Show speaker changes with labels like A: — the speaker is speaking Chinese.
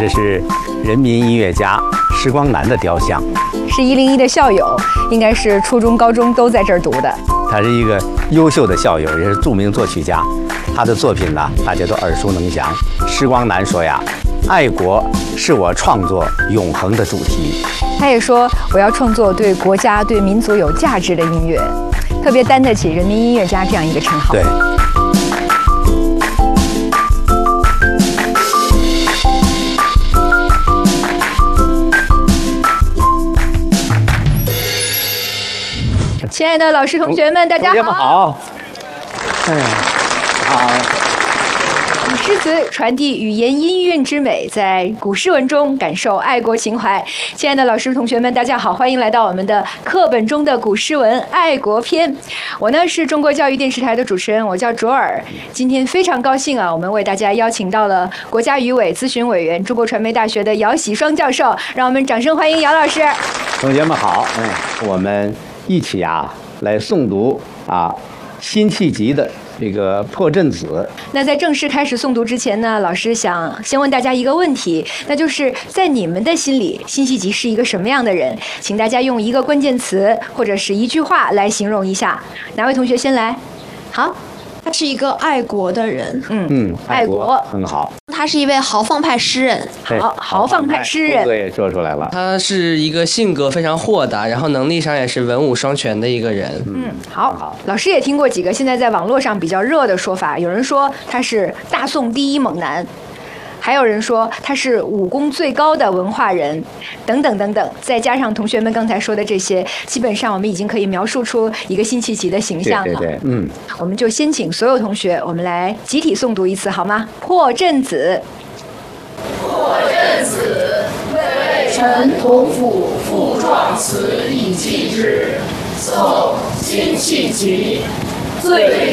A: 这是人民音乐家施光南的雕像，
B: 是101的校友，应该是初中、高中都在这儿读的。
A: 他是一个优秀的校友，也是著名作曲家。他的作品呢，大家都耳熟能详。施光南说呀，爱国是我创作永恒的主题。
B: 他也说，我要创作对国家、对民族有价值的音乐，特别担得起人民音乐家这样一个称号。
A: 对。
B: 亲爱的老师、同学们，大家好。
A: 同学们好。好。
B: 以诗词传递语言音韵之美，在古诗文中感受爱国情怀。亲爱的老师、同学们，大家好，欢迎来到我们的课本中的古诗文爱国篇。我呢是中国教育电视台的主持人，我叫卓尔。今天非常高兴啊，我们为大家邀请到了国家语委咨询委员、中国传媒大学的姚喜双教授，让我们掌声欢迎姚老师。
A: 同学们好，我们一起来诵读辛弃疾的这个《破阵子》。
B: 那在正式开始诵读之前呢，老师想先问大家一个问题，那就是在你们的心里，辛弃疾是一个什么样的人？请大家用一个关键词或者是一句话来形容一下。哪位同学先来？好。
C: 他是一个爱国的人，
B: 爱国
A: 很好。
C: 他是一位豪放派诗人，
B: 豪放派诗人，
A: 对，说出来了。
D: 他是一个性格非常豁达，然后能力上也是文武双全的一个人。
B: 好。老师也听过几个现在在网络上比较热的说法，有人说他是大宋第一猛男。还有人说他是武功最高的文化人，等等等等，再加上同学们刚才说的这些，基本上我们已经可以描述出一个辛弃疾的形象了。
A: 对，
B: 我们就先请所有同学，我们来集体诵读一次好吗？破阵子。
E: 破阵子，为臣同府赋壮词以寄之。宋·辛弃疾。最